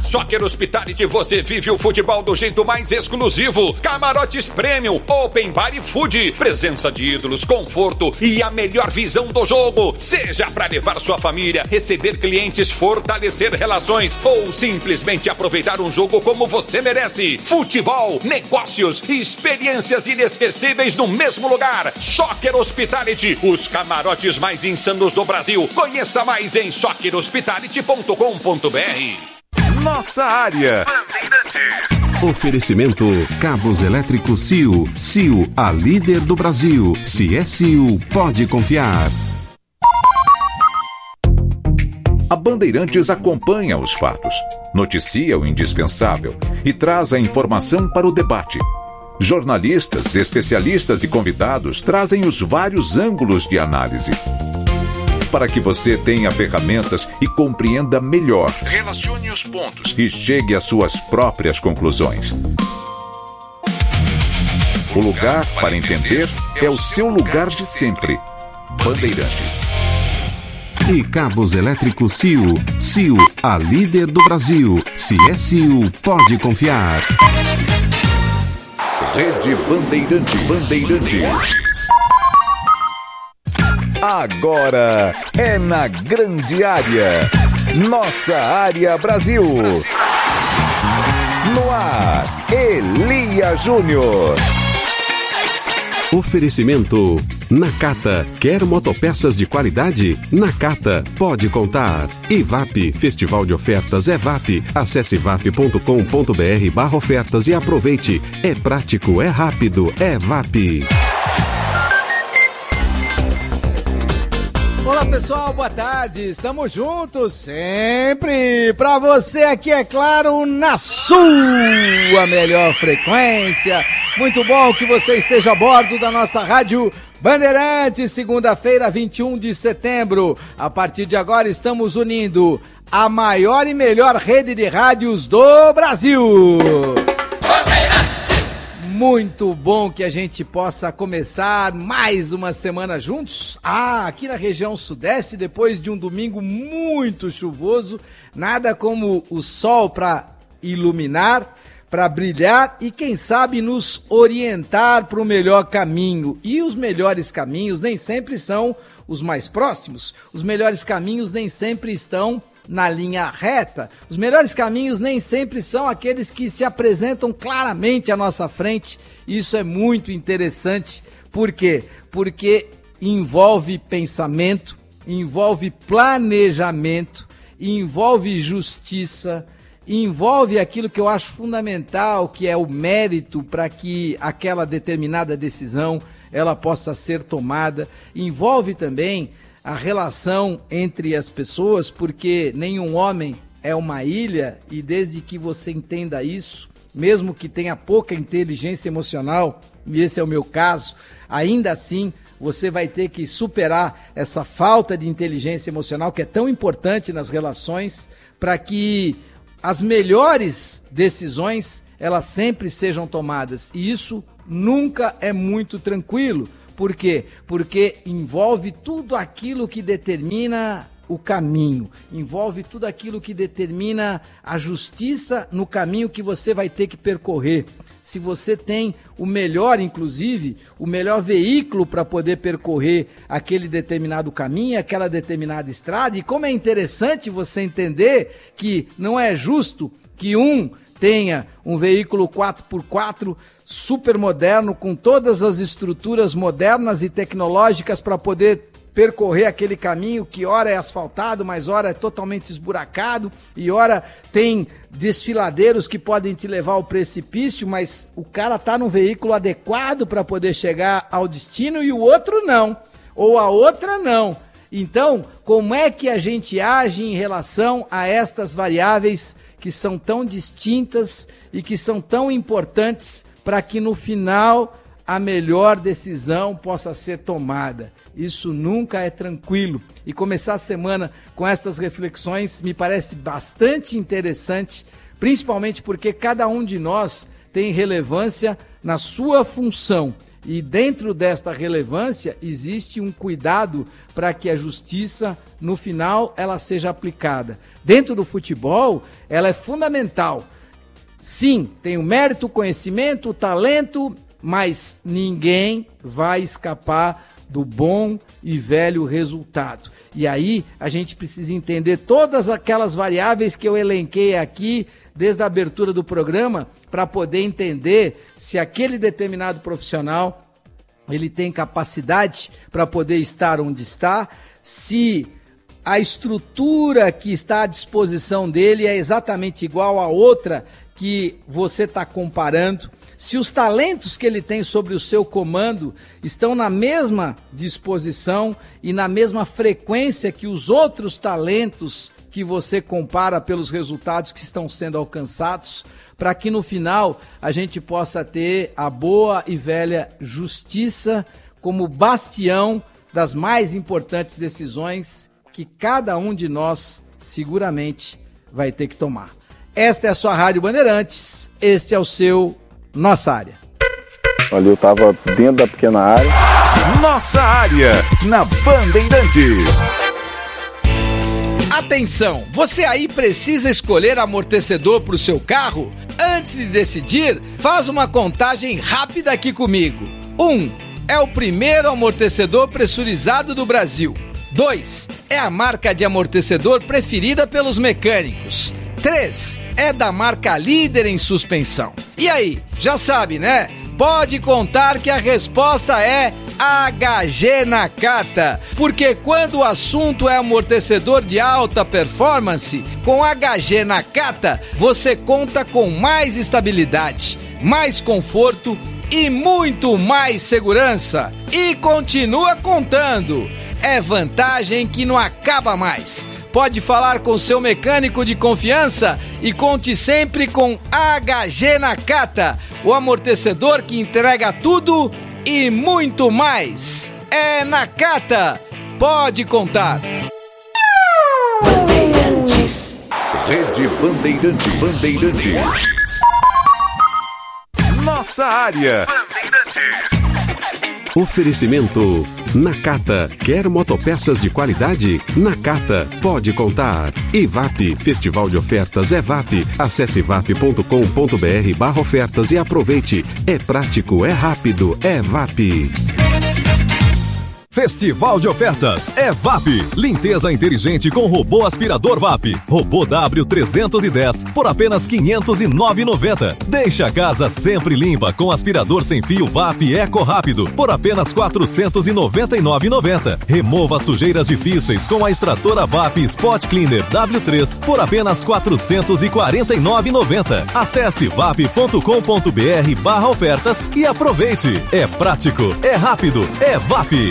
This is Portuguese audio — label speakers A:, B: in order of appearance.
A: Soccer Hospitality você vive o futebol do jeito mais exclusivo. Camarotes Premium, Open Bar e Food, presença de ídolos, conforto e a melhor visão do jogo. Seja para levar sua família, receber clientes, fortalecer relações ou simplesmente aproveitar um jogo como você merece. Futebol, negócios e experiências inesquecíveis no mesmo lugar. Soccer Hospitality, os camarotes mais insanos do Brasil. Conheça mais em soccerhospitality.com.br.
B: Nossa área. Oferecimento Cabos Elétricos Sil. Sil, a líder do Brasil. Se é Sil, pode confiar. A Bandeirantes acompanha os fatos, noticia o indispensável e traz a informação para o debate. Jornalistas, especialistas e convidados trazem os vários ângulos de análise, para que você tenha ferramentas e compreenda melhor. Relacione os pontos e chegue às suas próprias conclusões. O lugar para entender é o seu lugar de sempre. Bandeirantes. E Cabos Elétricos Sil. Sil, a líder do Brasil. Se é Sil, pode confiar. Rede Bandeirantes. Agora é na grande área. Nossa área Brasil. No ar, Elia Júnior. Oferecimento Nakata. Quer motopeças de qualidade? Nakata, pode contar. EVAP, Festival de Ofertas EVAP. Acesse evap.com.br/ofertas e aproveite. É prático, é rápido, é EVAP.
C: Olá pessoal, boa tarde, estamos juntos sempre para você aqui, é claro, na sua melhor frequência. Muito bom que você esteja a bordo da nossa Rádio Bandeirantes, segunda-feira, 21 de setembro. A partir de agora estamos unindo a maior e melhor rede de rádios do Brasil. Muito bom que a gente possa começar mais uma semana juntos. Aqui na região sudeste, depois de um domingo muito chuvoso, nada como o sol para iluminar, para brilhar e, quem sabe, nos orientar para o melhor caminho. E os melhores caminhos nem sempre são os mais próximos. Os melhores caminhos nem sempre estão na linha reta. Os melhores caminhos nem sempre são aqueles que se apresentam claramente à nossa frente. Isso é muito interessante. Por quê? Porque envolve pensamento, envolve planejamento, envolve justiça, envolve aquilo que eu acho fundamental, que é o mérito para que aquela determinada decisão ela possa ser tomada. Envolve também a relação entre as pessoas, porque nenhum homem é uma ilha, e desde que você entenda isso, mesmo que tenha pouca inteligência emocional, e esse é o meu caso, ainda assim você vai ter que superar essa falta de inteligência emocional que é tão importante nas relações, para que as melhores decisões elas sempre sejam tomadas, e isso nunca é muito tranquilo. Por quê? Porque envolve tudo aquilo que determina o caminho, envolve tudo aquilo que determina a justiça no caminho que você vai ter que percorrer. Se você tem o melhor, inclusive, o melhor veículo para poder percorrer aquele determinado caminho, aquela determinada estrada, e como é interessante você entender que não é justo que um tenha um veículo 4x4 super moderno, com todas as estruturas modernas e tecnológicas para poder percorrer aquele caminho que ora é asfaltado, mas ora é totalmente esburacado, e ora tem desfiladeiros que podem te levar ao precipício, mas o cara está num veículo adequado para poder chegar ao destino e o outro não, ou a outra não. Então, como é que a gente age em relação a estas variáveis que são tão distintas e que são tão importantes para que no final a melhor decisão possa ser tomada? Isso nunca é tranquilo. E começar a semana com estas reflexões me parece bastante interessante, principalmente porque cada um de nós tem relevância na sua função. E dentro desta relevância existe um cuidado para que a justiça, no final, ela seja aplicada. dentro do futebol, ela é fundamental. Sim, tem o mérito, o conhecimento, o talento, mas ninguém vai escapar do bom e velho resultado. E aí a gente precisa entender todas aquelas variáveis que eu elenquei aqui desde a abertura do programa para poder entender se aquele determinado profissional ele tem capacidade para poder estar onde está, se a estrutura que está à disposição dele é exatamente igual a outra que você está comparando, se os talentos que ele tem sobre o seu comando estão na mesma disposição e na mesma frequência que os outros talentos que você compara pelos resultados que estão sendo alcançados, para que no final a gente possa ter a boa e velha justiça como bastião das mais importantes decisões que cada um de nós seguramente vai ter que tomar. Esta é a sua Rádio Bandeirantes, este é o seu Nossa Área.
D: Ali eu estava dentro da pequena área.
B: Nossa Área, na Bandeirantes.
C: Atenção, você aí precisa escolher amortecedor para o seu carro? Antes de decidir, faz uma contagem rápida aqui comigo. 1. É o primeiro amortecedor pressurizado do Brasil. 2. É a marca de amortecedor preferida pelos mecânicos. 3. É da marca líder em suspensão. E aí, já sabe, né? Pode contar que a resposta é HG Nakata, porque quando o assunto é amortecedor de alta performance, com HG Nakata você conta com mais estabilidade, mais conforto e muito mais segurança. E continua contando. É vantagem que não acaba mais. Pode falar com seu mecânico de confiança e conte sempre com HG Nakata, o amortecedor que entrega tudo e muito mais. É Nakata, pode contar.
B: Bandeirantes. Rede Bandeirantes. Bandeirantes. Nossa Área. Bandeirantes.
E: Oferecimento Nakata. Quer motopeças de qualidade? Nakata pode contar. EVAP, Festival de Ofertas EVAP. Acesse vap.com.br/ofertas e aproveite. É prático, é rápido, é EVAP.
F: Festival de Ofertas é VAP. Limpeza inteligente com robô aspirador VAP. Robô W310 por apenas R$ 509,90. Deixa a casa sempre limpa com aspirador sem fio VAP Eco Rápido por apenas R$ 499,90. Remova sujeiras difíceis com a extratora VAP Spot Cleaner W3 por apenas R$ 449,90. Acesse vap.com.br/ofertas e aproveite. É prático, é rápido, é VAP.